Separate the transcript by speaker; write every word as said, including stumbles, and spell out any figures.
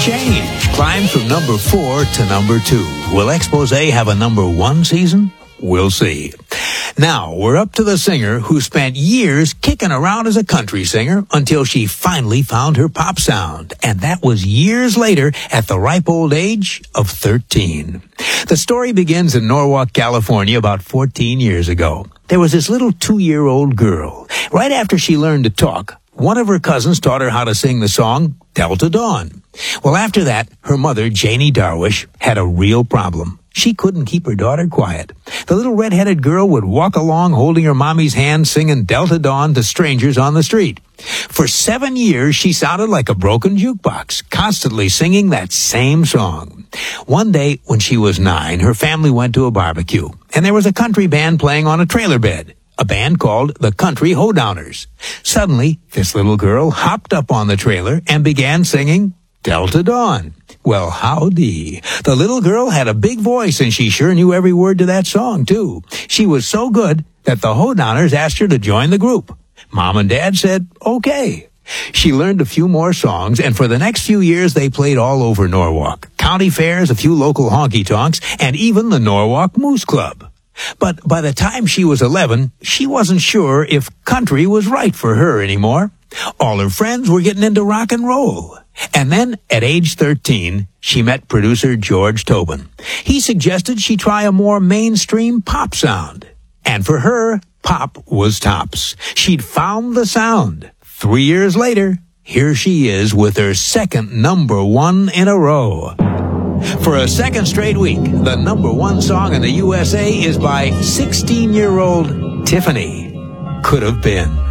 Speaker 1: change. Climbed from number four to number two. Will Exposé have a number one season? We'll see. Now, we're up to the singer who spent years kicking around as a country singer until she finally found her pop sound. And that was years later at the ripe old age of thirteen. The story begins in Norwalk, California about fourteen years ago. There was this little two-year-old girl. Right after she learned to talk, one of her cousins taught her how to sing the song Delta Dawn. Well, after that, her mother, Janie Darwish, had a real problem. She couldn't keep her daughter quiet. The little red-headed girl would walk along holding her mommy's hand singing Delta Dawn to strangers on the street. For seven years, she sounded like a broken jukebox, constantly singing that same song. One day, when she was nine, her family went to a barbecue, and there was a country band playing on a trailer bed, a band called the Country Hoedowners. Suddenly, this little girl hopped up on the trailer and began singing Delta Dawn. Well, howdy. The little girl had a big voice, and she sure knew every word to that song, too. She was so good that the Hoedowners asked her to join the group. Mom and Dad said, okay. She learned a few more songs, and for the next few years, they played all over Norwalk. County fairs, a few local honky-tonks, and even the Norwalk Moose Club. But by the time she was eleven, she wasn't sure if country was right for her anymore. All her friends were getting into rock and roll. And then, at age thirteen, she met producer George Tobin. He suggested she try a more mainstream pop sound. And for her, pop was tops. She'd found the sound. Three years later, here she is with her second number one in a row. For a second straight week, the number one song in the U S A is by sixteen-year-old Tiffany. Could have been.